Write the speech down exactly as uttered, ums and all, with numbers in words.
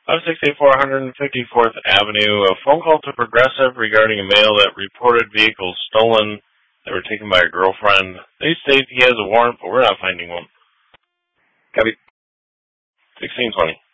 five sixty-four one fifty-fourth Avenue. A phone call to Progressive regarding a male that reported vehicles stolen that were taken by a girlfriend. They state he has a warrant, but we're not finding one. Copy. sixteen twenty.